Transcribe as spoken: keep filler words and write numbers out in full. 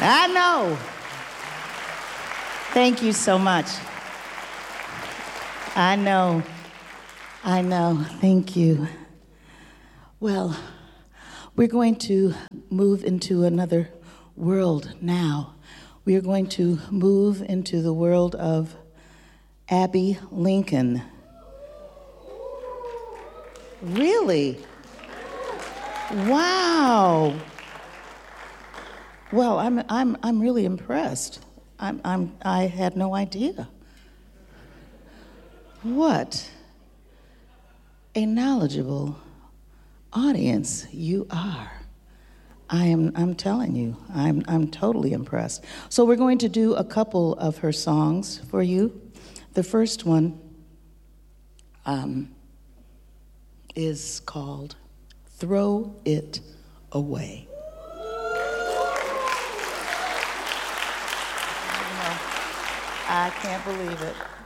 I know. Thank you so much. I know. I know. Thank you. Well, we're going to move into another world now. We are going to move into the world of Abbey Lincoln. Really? Wow. Well, I'm I'm I'm really impressed. I'm I'm I had no idea. What a knowledgeable audience you are. I am I'm telling you, I'm I'm totally impressed. So we're going to do a couple of her songs for you. The first one um, is called Throw It Away. I can't believe it.